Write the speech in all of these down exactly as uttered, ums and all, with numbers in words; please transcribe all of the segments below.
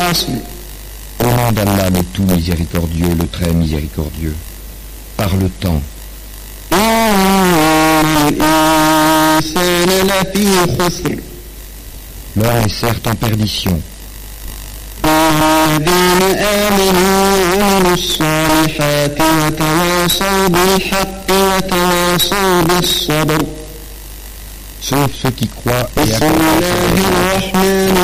والعصر Au nom d'Allah, le tout miséricordieux, le très miséricordieux, par le temps. إن الإنسان لفي خسر L'homme est certes en perdition, الذين آمنوا وعملوا الصالحات وتواصوا بالحق وتواصوا بالصبر sauf ceux qui croient et بسم الله الرحمن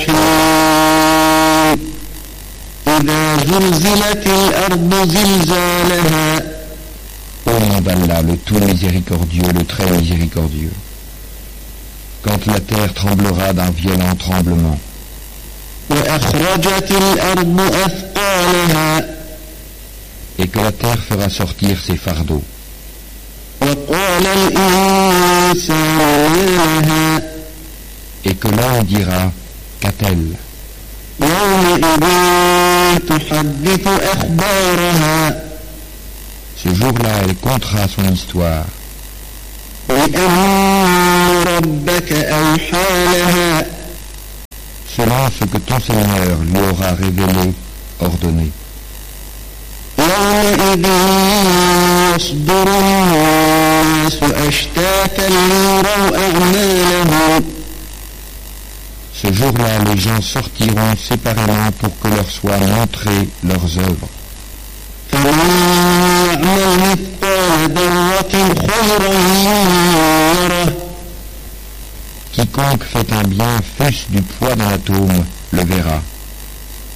الرحيم إذا زلزلت الأرض زلزالها Au nom d'Allah, le tout miséricordieux, le très miséricordieux. Quand la terre tremblera d'un violent tremblement, وأخرجت الأرض أثقالها et que la terre fera sortir ses fardeaux, وقال الإنسان ما لها et que l'homme dira, qu'a-t-elle? يومئذ تحدث أخبارها Ce jour-là, elle contera son histoire, بأن ربك أوحى لها selon ce que ton Seigneur lui aura révélé, ordonné. يومئذ يصدر الناس أشتاتا ليروا أعمالهم Ce jour-là, les gens sortiront séparément pour que leur soient montrées leurs œuvres. فمن يعمل مثقال ذرة خيرا يره Quiconque fait un bien, fût-ce du poids d'un atome, le verra.